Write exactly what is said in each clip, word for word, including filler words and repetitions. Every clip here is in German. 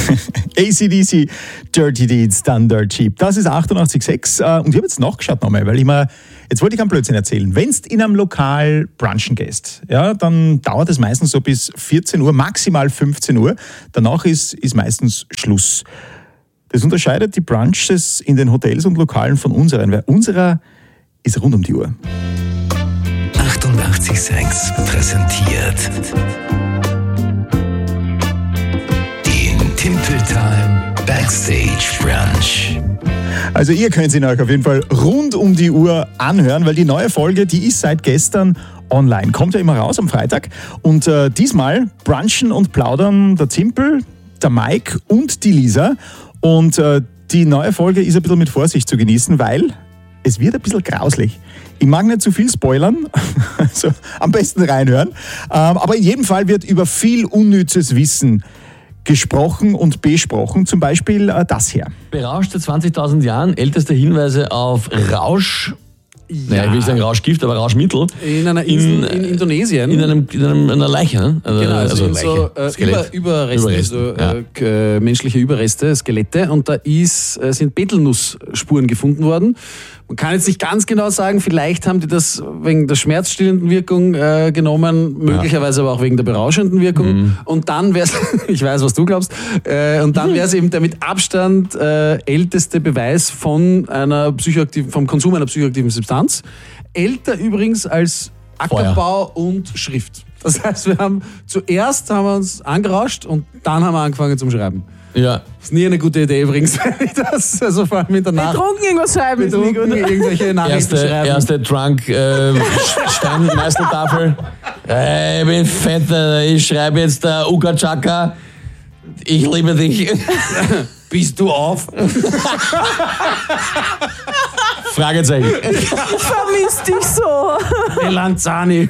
A C D C, Dirty Deeds, dann Dirt Cheap. Das ist achtundachtzig Komma sechs. Und ich habe jetzt nachgeschaut nochmal, weil ich mir, jetzt wollte ich einen Blödsinn erzählen. Wenn du in einem Lokal brunchen gehst, ja, dann dauert es meistens so bis vierzehn Uhr, maximal fünfzehn Uhr. Danach ist, ist meistens Schluss. Das unterscheidet die Brunches in den Hotels und Lokalen von unseren, weil unserer ist rund um die Uhr. achtundachtzig Komma sechs präsentiert den Timpel Time Backstage Brunch. Also ihr könnt ihn euch auf jeden Fall rund um die Uhr anhören, weil die neue Folge, die ist seit gestern online. Kommt ja immer raus am Freitag. Und äh, diesmal brunchen und plaudern der Timpel, der Mike und die Lisa. Und äh, die neue Folge ist ein bisschen mit Vorsicht zu genießen, weil es wird ein bisschen grauslich. Ich mag nicht zu viel spoilern, also am besten reinhören. Ähm, aber in jedem Fall wird über viel unnützes Wissen gesprochen und besprochen. Zum Beispiel äh, das hier. Berauschte zwanzigtausend Jahren, älteste Hinweise auf Rausch. Ja. Naja, ich will nicht sagen Rauschgift, aber Rauschmittel. In einer Insel in, in Indonesien. In, einem, in einem, einer Leiche, ne? Also, genau, also, also so äh, über, Überreste, Überreste, also, ja. äh, menschliche Überreste, Skelette. Und da ist, äh, sind Betelnussspuren gefunden worden. Man kann jetzt nicht ganz genau sagen, vielleicht haben die das wegen der schmerzstillenden Wirkung äh, genommen, möglicherweise ja. aber auch wegen der berauschenden Wirkung. Mhm. Und dann wäre es, ich weiß, was du glaubst, äh, und dann wäre es eben der mit Abstand äh, älteste Beweis von einer psychoaktiven, vom Konsum einer psychoaktiven Substanz. Älter übrigens als Ackerbau Feuer. Und Schrift. Das heißt, wir haben zuerst haben wir uns angerauscht und dann haben wir angefangen zum Schreiben. Ja. Ist nie eine gute Idee übrigens, wenn ich das, also vor allem in der Nacht. Betrunken irgendwas schreiben. Betrunken irgendwelche Nachrichten erste, schreiben. Erste Drunk äh, Steinmeistertafel. Hey, ich bin fett, ich schreibe jetzt der uh, Uka Chaka. Ich liebe dich. Bist du auf? Fragezeichen. Ich vermisse dich so. Melanzani.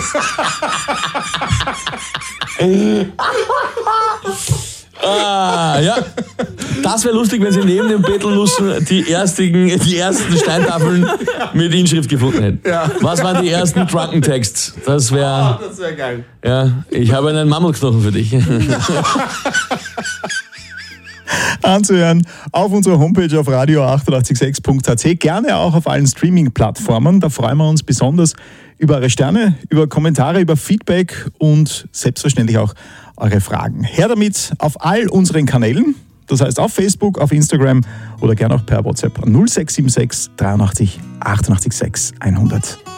Ah, ja. Das wäre lustig, wenn sie neben den Betelnussen die ersten, die ersten Steintafeln mit Inschrift gefunden hätten. Ja. Was waren die ersten Drunken Texts? Das wäre. Oh, das wäre geil. Ja, ich habe einen Mammutknochen für dich. Anzuhören auf unserer Homepage auf radio achtundachtzig Komma sechs Punkt a t, gerne auch auf allen Streaming-Plattformen. Da freuen wir uns besonders über eure Sterne, über Kommentare, über Feedback und selbstverständlich auch eure Fragen. Her damit auf all unseren Kanälen, das heißt auf Facebook, auf Instagram oder gerne auch per WhatsApp null sechs sieben sechs dreiundachtzig achtundachtzig sechs hundert.